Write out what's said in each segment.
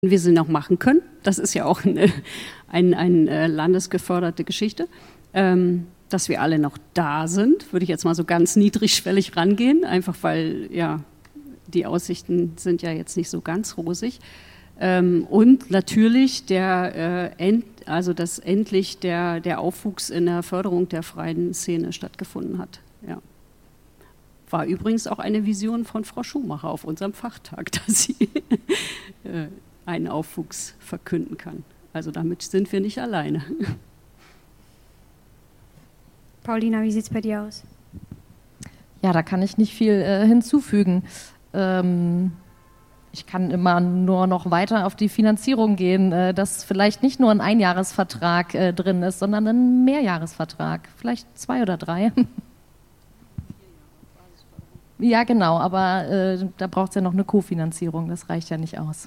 wir sie noch machen können. Das ist ja auch eine landesgeförderte Geschichte. Dass wir alle noch da sind, würde ich jetzt mal so ganz niedrigschwellig rangehen, einfach weil ja die Aussichten sind ja jetzt nicht so ganz rosig. Und natürlich dass endlich der Aufwuchs in der Förderung der freien Szene stattgefunden hat. Ja. War übrigens auch eine Vision von Frau Schumacher auf unserem Fachtag, dass sie einen Aufwuchs verkünden kann. Also damit sind wir nicht alleine. Paulina, wie sieht es bei dir aus? Ja, da kann ich nicht viel hinzufügen. Ich kann immer nur noch weiter auf die Finanzierung gehen, dass vielleicht nicht nur ein Einjahresvertrag drin ist, sondern ein Mehrjahresvertrag, vielleicht 2 oder 3. Ja, genau, aber da braucht es ja noch eine Kofinanzierung, das reicht ja nicht aus.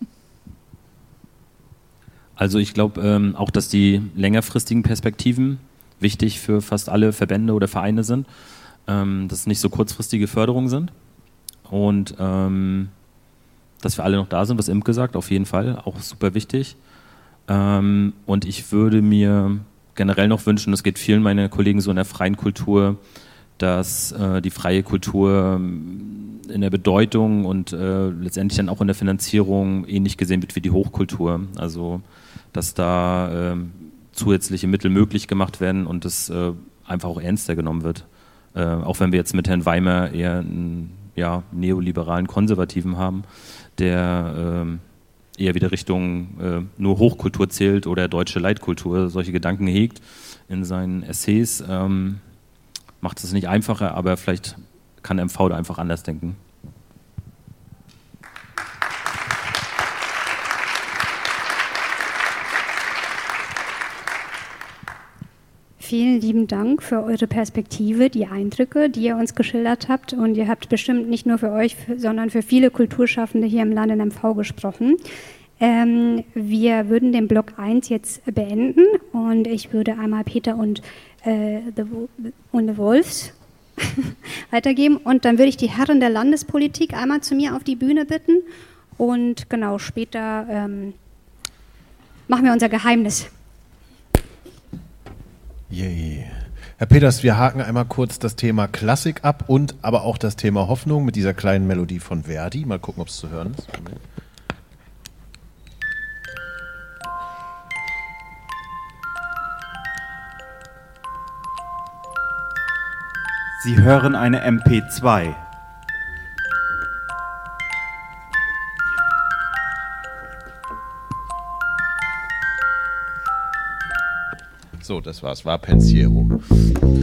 Also ich glaube auch, dass die längerfristigen Perspektiven wichtig für fast alle Verbände oder Vereine sind, dass es nicht so kurzfristige Förderungen sind und dass wir alle noch da sind, was Imke sagt, auf jeden Fall, auch super wichtig. Und ich würde mir generell noch wünschen, das geht vielen meiner Kollegen so in der freien Kultur, dass die freie Kultur in der Bedeutung und letztendlich dann auch in der Finanzierung ähnlich gesehen wird wie die Hochkultur. Also dass da zusätzliche Mittel möglich gemacht werden und das einfach auch ernster genommen wird. Auch wenn wir jetzt mit Herrn Weimer eher einen neoliberalen Konservativen haben, der eher wieder Richtung nur Hochkultur zählt oder deutsche Leitkultur, solche Gedanken hegt in seinen Essays, macht es nicht einfacher, aber vielleicht kann MV da einfach anders denken. Vielen lieben Dank für eure Perspektive, die Eindrücke, die ihr uns geschildert habt. Und ihr habt bestimmt nicht nur für euch, sondern für viele Kulturschaffende hier im Land in MV gesprochen. Wir würden den Block 1 jetzt beenden und ich würde einmal Peter und The Wolves weitergeben. Und dann würde ich die Herren der Landespolitik einmal zu mir auf die Bühne bitten. Und genau, später machen wir unser Geheimnis. Yay. Herr Peters, wir haken einmal kurz das Thema Klassik ab und aber auch das Thema Hoffnung mit dieser kleinen Melodie von Verdi. Mal gucken, ob es zu hören ist. Sie hören eine MP2. So, das war's. War Pensiero.